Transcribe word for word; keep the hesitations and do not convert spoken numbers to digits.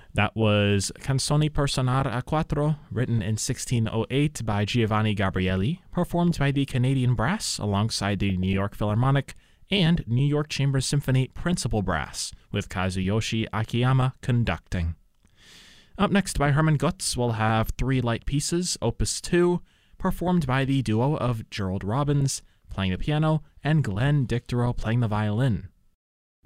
That was Canzoni per Sonare a Quattro, written in sixteen oh eight by Giovanni Gabrieli, performed by the Canadian Brass alongside the New York Philharmonic and New York Chamber Symphony Principal Brass, with Kazuyoshi Akiyama conducting. Up next by Hermann Gutz, we'll have Three Light Pieces, Opus two, performed by the duo of Gerald Robbins, playing the piano, and Glenn Dicterow playing the violin.